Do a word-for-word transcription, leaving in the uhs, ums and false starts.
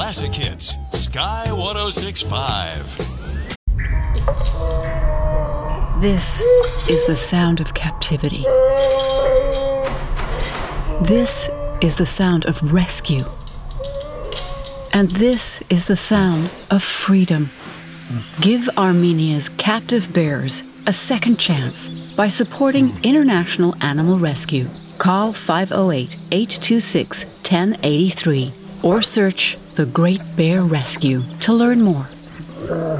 Classic Hits, Sky ten sixty-five. This is the sound of captivity. This is the sound of rescue. And this is the sound of freedom. Give Armenia's captive bears a second chance by supporting International Animal Rescue. Call five oh eight, eight two six, one oh eight three or search The Great Bear Rescue to learn more.